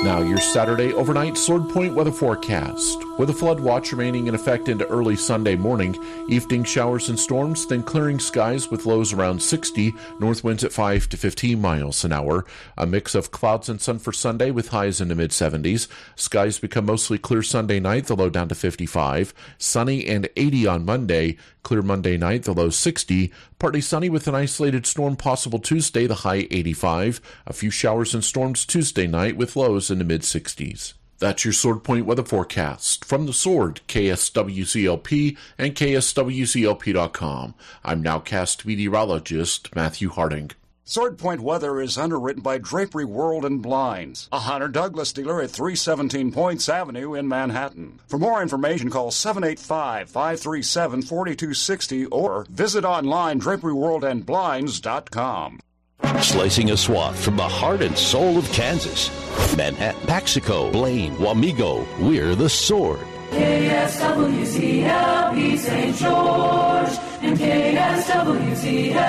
Now, your Saturday overnight Sword Point weather forecast. With a flood watch remaining in effect into early Sunday morning, evening showers and storms, then clearing skies with lows around 60, north winds at 5 to 15 miles an hour. A mix of clouds and sun for Sunday with highs in the mid-70s. Skies become mostly clear Sunday night, the low down to 55. Sunny and 80 on Monday. Clear Monday night, the low 60. Partly sunny with an isolated storm possible Tuesday, the high 85. A few showers and storms Tuesday night with lows in the mid-60s. That's your Sword Point weather forecast. From the Sword, KSWCLP and KSWCLP.com. I'm nowcast meteorologist Matthew Harding. Sword Point weather is underwritten by Drapery World and Blinds, a Hunter Douglas dealer at 317 Points Avenue in Manhattan. For more information, call 785-537-4260 or visit online draperyworldandblinds.com. Slicing a swath from the heart and soul of Kansas. Manhattan, Paxico, Blaine, Wamego, we're the Sword. KSWCLP St. George and KSWCLP.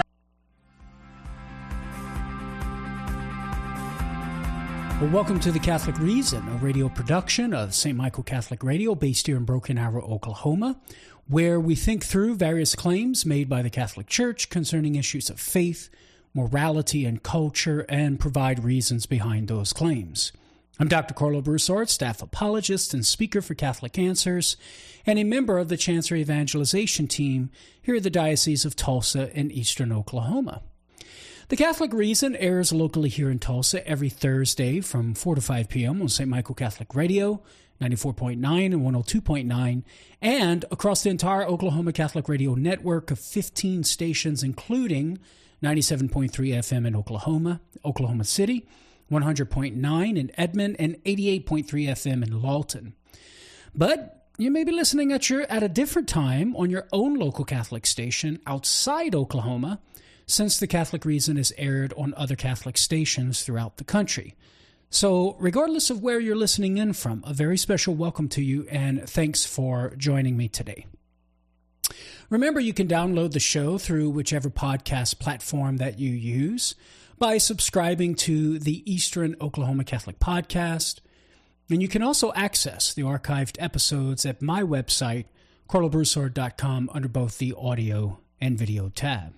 Well, welcome to The Catholic Reason, a radio production of St. Michael Catholic Radio based here in Broken Arrow, Oklahoma, where we think through various claims made by the Catholic Church concerning issues of faith, morality, and culture, and provide reasons behind those claims. I'm Dr. Carlo Broussard, staff apologist and speaker for Catholic Answers, and a member of the Chancery Evangelization team here at the Diocese of Tulsa in eastern Oklahoma. The Catholic Reason airs locally here in Tulsa every Thursday from 4 to 5 p.m. on St. Michael Catholic Radio, 94.9 and 102.9, and across the entire Oklahoma Catholic Radio network of 15 stations, including 97.3 FM in Oklahoma, Oklahoma City, 100.9 in Edmond, and 88.3 FM in Lawton. But you may be listening at a different time on your own local Catholic station outside Oklahoma, since the Catholic Reason is aired on other Catholic stations throughout the country. So regardless of where you're listening in from, a very special welcome to you, and thanks for joining me today. Remember, you can download the show through whichever podcast platform that you use by subscribing to the Eastern Oklahoma Catholic Podcast. And you can also access the archived episodes at my website, carlobroussard.com, under both the audio and video tab.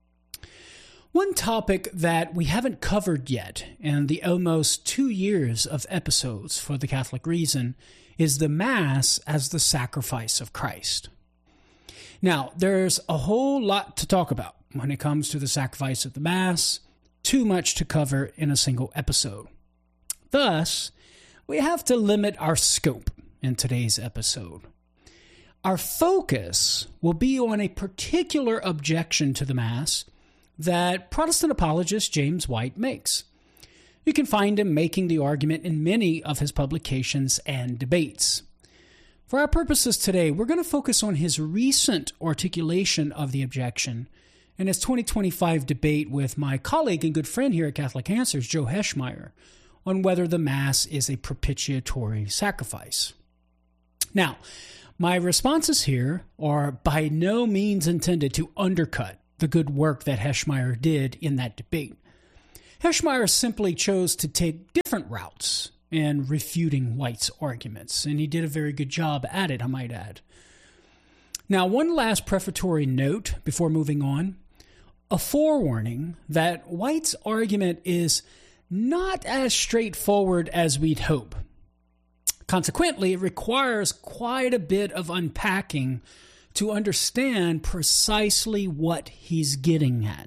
One topic that we haven't covered yet in the almost 2 years of episodes for the Catholic Reason is the Mass as the sacrifice of Christ. Now, there's a whole lot to talk about when it comes to the sacrifice of the Mass, too much to cover in a single episode. Thus, we have to limit our scope in today's episode. Our focus will be on a particular objection to the Mass that Protestant apologist James White makes. You can find him making the argument in many of his publications and debates. For our purposes today, we're going to focus on his recent articulation of the objection in his 2025 debate with my colleague and good friend here at Catholic Answers, Joe Heschmeyer, on whether the Mass is a propitiatory sacrifice. Now, my responses here are by no means intended to undercut the good work that Heschmeyer did in that debate. Heschmeyer simply chose to take different routes in refuting White's arguments, and he did a very good job at it, I might add. Now, one last prefatory note before moving on, a forewarning that White's argument is not as straightforward as we'd hope. Consequently, it requires quite a bit of unpacking to understand precisely what he's getting at.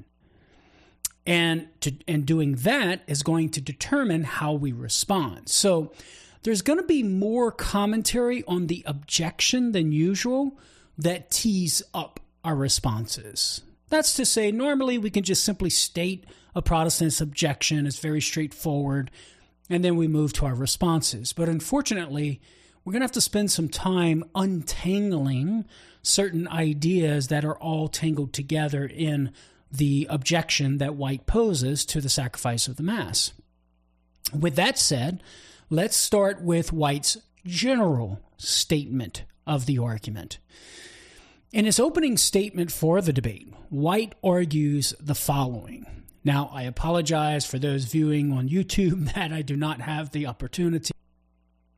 And doing that is going to determine how we respond. So there's going to be more commentary on the objection than usual that tees up our responses. That's to say, normally we can just simply state a Protestant's objection. It's very straightforward, and then we move to our responses. But unfortunately, we're going to have to spend some time untangling certain ideas that are all tangled together in the objection that White poses to the sacrifice of the Mass. With that said, let's start with White's general statement of the argument. In his opening statement for the debate, White argues the following. Now, I apologize for those viewing on YouTube that I do not have the opportunity